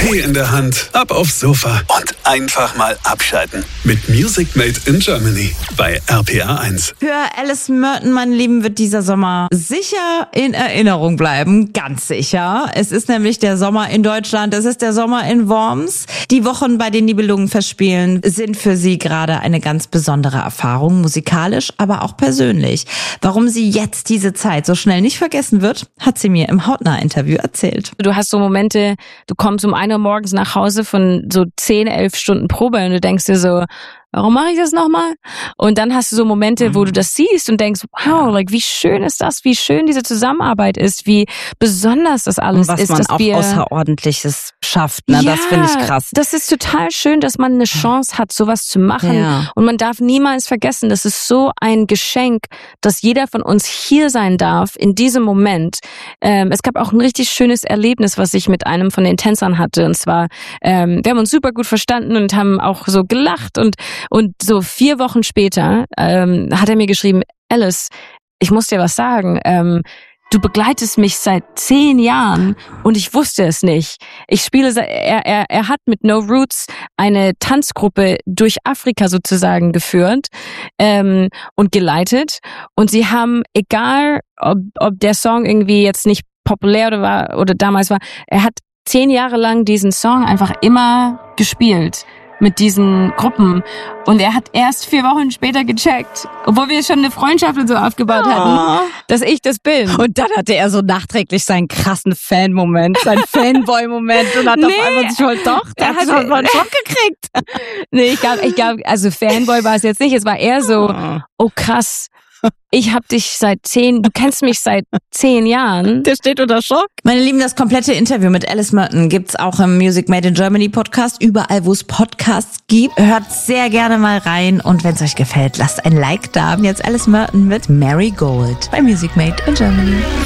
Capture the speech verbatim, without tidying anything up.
Tee in der Hand, ab aufs Sofa und einfach mal abschalten. Mit Music Made in Germany bei R P R eins. Für Alice Merton, meine Lieben, wird dieser Sommer sicher in Erinnerung bleiben. Ganz sicher. Es ist nämlich der Sommer in Deutschland. Es ist der Sommer in Worms. Die Wochen bei den Nibelungenfestspielen sind für sie gerade eine ganz besondere Erfahrung, musikalisch, aber auch persönlich. Warum sie jetzt diese Zeit so schnell nicht vergessen wird, hat sie mir im Hautnah-Interview erzählt. Du hast so Momente, du kommst um ein Uhr morgens nach Hause von so zehn, elf Stunden Probe und du denkst dir so, warum mache ich das nochmal? Und dann hast du so Momente, wo du das siehst und denkst, wow, like, wie schön ist das, wie schön diese Zusammenarbeit ist, wie besonders das alles und was ist. man dass auch wir Außerordentliches schafft, ne? Ja, Das finde ich krass. Das ist total schön, dass man eine Chance hat, sowas zu machen. Ja. Und man darf niemals vergessen, das ist so ein Geschenk, dass jeder von uns hier sein darf in diesem Moment. Ähm, es gab auch ein richtig schönes Erlebnis, was ich mit einem von den Tänzern hatte. Und zwar, ähm, wir haben uns super gut verstanden und haben auch so gelacht und Und so vier Wochen später ähm, hat er mir geschrieben, Alice, ich muss dir was sagen. Ähm, du begleitest mich seit zehn Jahren und ich wusste es nicht. Ich spiele, er, er, er hat mit No Roots eine Tanzgruppe durch Afrika sozusagen geführt ähm, und geleitet. Und sie haben, egal ob, ob der Song irgendwie jetzt nicht populär oder war oder damals war, er hat zehn Jahre lang diesen Song einfach immer gespielt mit diesen Gruppen. Und er hat erst vier Wochen später gecheckt, obwohl wir schon eine Freundschaft und so aufgebaut Oh. hatten, dass ich das bin. Und dann hatte er so nachträglich seinen krassen Fan-Moment, seinen Fanboy-Moment und hat Nee. auf einmal sich voll doch, der Er hat hatte- schon mal einen Schock gekriegt. Nee, ich glaube, ich glaub, also Fanboy war es jetzt nicht. Es war eher so, oh krass, ich hab dich seit zehn, du kennst mich seit zehn Jahren. Der steht unter Schock. Meine Lieben, das komplette Interview mit Alice Merton gibt's auch im Music Made in Germany Podcast, überall wo es Podcasts gibt. Hört sehr gerne mal rein und wenn es euch gefällt, lasst ein Like da. Jetzt Alice Merton mit Marigold bei Music Made in Germany.